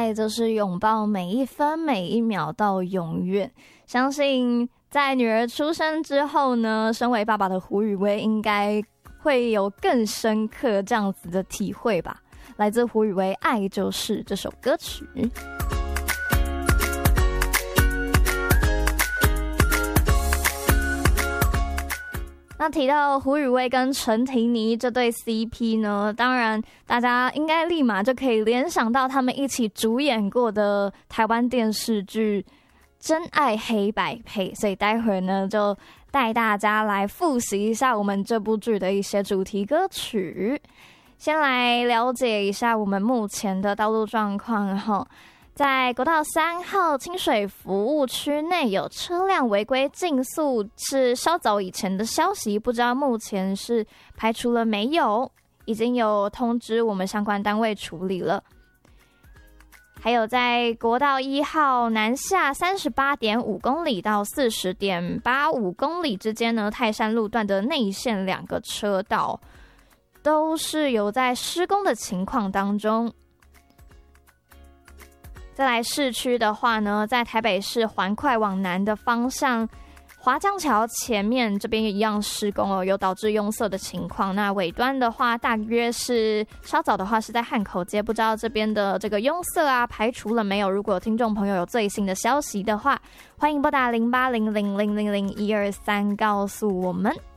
爱就是拥抱每一分每一秒到永远。相信在女儿出生之后呢，身为爸爸的胡宇威应该会有更深刻这样子的体会吧。来自胡宇威《爱就是》这首歌曲。那提到胡宇威跟陈婷妮这对 CP 呢，当然大家应该立马就可以联想到他们一起主演过的台湾电视剧《真爱黑白配》，所以待会儿呢就带大家来复习一下我们这部剧的一些主题歌曲。先来了解一下我们目前的道路状况哈。在国道3号清水服务区内有车辆违规竞速，是稍早以前的消息，不知道目前是排除了没有，已经有通知我们相关单位处理了。还有在国道1号南下 38.5 公里到 40.85 公里之间呢，泰山路段的内线2个车道都是有在施工的情况当中。再来市区的话呢，在台北市环快往南的方向，华江桥前面这边一样施工哦，有导致拥塞的情况。那尾端的话，大约是稍早的话是在汉口街，不知道这边的这个拥塞啊排除了没有？如果有听众朋友有最新的消息的话，欢迎拨打0800000123告诉我们。